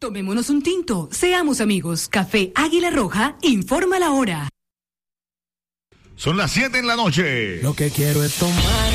Tomémonos un tinto, seamos amigos. Café Águila Roja, informa la hora. Son las 7 en la noche. Lo que quiero es tomar